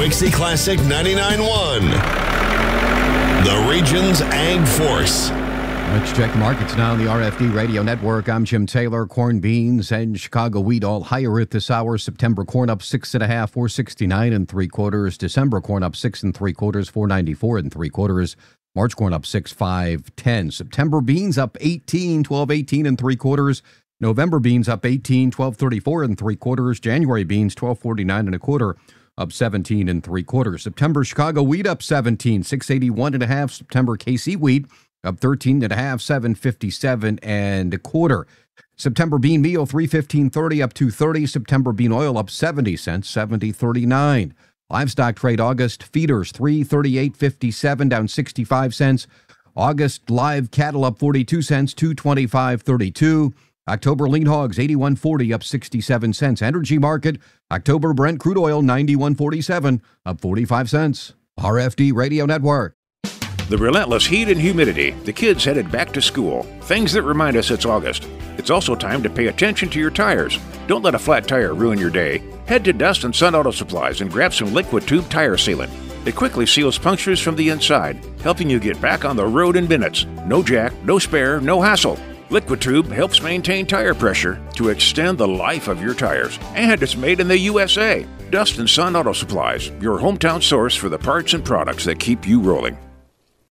Wixie Classic 99.1. The region's Ag Force. Let's check the markets now on the RFD Radio Network. I'm Jim Taylor. Corn, beans, and Chicago wheat all higher at this hour. September corn up 6.5, 469 3/4. December corn up 6 3/4, 494 3/4. March corn up 6, 5, 10. September beans up 18, 12.18 3/4. November beans up 18, 12.34 3/4. January beans 12.49 1/4, up 17 3/4. September Chicago wheat up 17, 681 1/2. September KC wheat up 13 1/2, 757 1/4. September bean meal 315.30 up 230. September bean oil up 70 cents, 70.39. Livestock trade August feeders 338.57 down 65 cents. August live cattle up 42 cents, 225.32. October lean hogs 81.40 up 67 cents. Energy market October Brent crude oil 91.47 up 45 cents. RFD Radio Network. The relentless heat and humidity, the kids headed back to school, things that remind us it's August. It's also time to pay attention to your tires. Don't let a flat tire ruin your day. Head to Dust and Sun Auto Supplies and grab some liquid tube tire sealant. It quickly seals punctures from the inside, helping you get back on the road in minutes. No jack, no spare, no hassle. Liquid Tube helps maintain tire pressure to extend the life of your tires. And it's made in the USA. Dust and Sun Auto Supplies, your hometown source for the parts and products that keep you rolling.